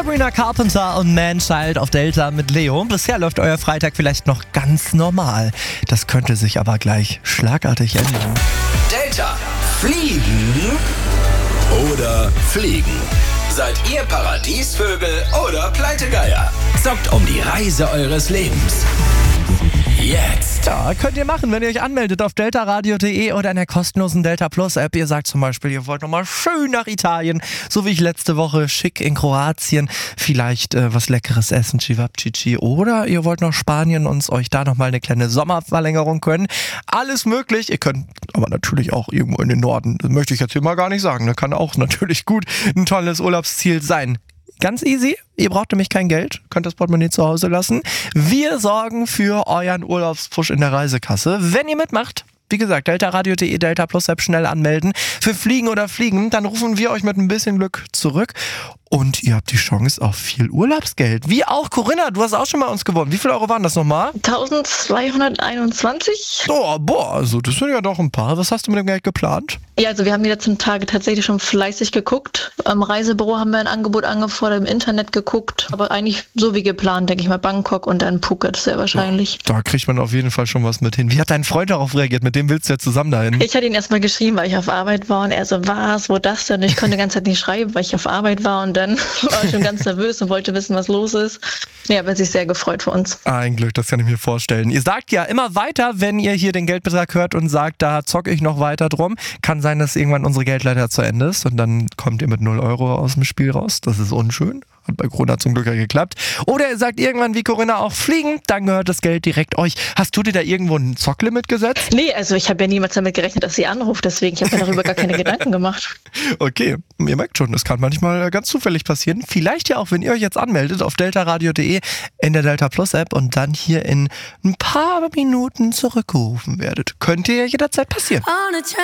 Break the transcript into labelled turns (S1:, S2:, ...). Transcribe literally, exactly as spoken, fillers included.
S1: Sabrina Carpenter und Man-Child auf Delta mit Leo. Bisher läuft euer Freitag vielleicht noch ganz normal. Das könnte sich aber gleich schlagartig ändern.
S2: Delta fliegen oder fliegen? Seid ihr Paradiesvögel oder Pleitegeier? Zockt um die Reise eures Lebens. Jetzt.
S1: Ja, könnt ihr machen, wenn ihr euch anmeldet auf deltaradio punkt de oder in der kostenlosen Delta Plus App. Ihr sagt zum Beispiel, ihr wollt nochmal schön nach Italien, so wie ich letzte Woche, schick in Kroatien, vielleicht äh, was Leckeres essen, Cevapcici, oder ihr wollt nach Spanien und euch da nochmal eine kleine Sommerverlängerung gönnen. Alles möglich. Ihr könnt aber natürlich auch irgendwo in den Norden, das möchte ich jetzt hier mal gar nicht sagen, das kann auch natürlich gut ein tolles Urlaubsziel sein. Ganz easy, ihr braucht nämlich kein Geld, könnt das Portemonnaie zu Hause lassen. Wir sorgen für euren Urlaubspush in der Reisekasse. Wenn ihr mitmacht, wie gesagt, deltaradio punkt de, Delta Plus App schnell anmelden. Für Fliegen oder Fliegen, dann rufen wir euch mit ein bisschen Glück zurück. Und ihr habt die Chance auf viel Urlaubsgeld. Wie auch Corinna, du hast auch schon mal uns gewonnen. Wie viele Euro waren das nochmal?
S3: eintausendzweihunderteinundzwanzig.
S1: Oh, boah, also das sind ja doch ein paar. Was hast du mit dem Geld geplant?
S3: Ja, also wir haben die letzten Tage tatsächlich schon fleißig geguckt. Am Reisebüro haben wir ein Angebot angefordert, im Internet geguckt. Aber eigentlich so wie geplant, denke ich mal, Bangkok und dann Phuket sehr wahrscheinlich.
S1: Ja, da kriegt man auf jeden Fall schon was mit hin. Wie hat dein Freund darauf reagiert? Mit dem willst du ja zusammen dahin?
S3: Ich hatte ihn erstmal geschrieben, weil ich auf Arbeit war und er so, was, wo das denn? Ich konnte die ganze Zeit nicht schreiben, weil ich auf Arbeit war und dann war ich schon ganz nervös und wollte wissen, was los ist. Ja, aber sich sehr gefreut für uns.
S1: Ein Glück, das kann ich mir vorstellen. Ihr sagt ja immer weiter, wenn ihr hier den Geldbetrag hört und sagt, da zocke ich noch weiter drum. Kann sein, dass irgendwann unsere Geldleiter zu Ende ist und dann kommt ihr mit null Euro aus dem Spiel raus. Das ist unschön. Hat bei Corona zum Glück ja geklappt. Oder ihr sagt irgendwann wie Corinna auch fliegen, dann gehört das Geld direkt euch. Hast du dir da irgendwo ein Zocklimit gesetzt?
S3: Nee, also ich habe ja niemals damit gerechnet, dass sie anruft, deswegen ich habe mir darüber gar keine Gedanken gemacht.
S1: Okay, ihr merkt schon, das kann manchmal ganz zufällig passieren. Vielleicht ja auch, wenn ihr euch jetzt anmeldet auf deltaradio punkt de in der Delta Plus App und dann hier in ein paar Minuten zurückgerufen werdet. Könnte ja jederzeit passieren.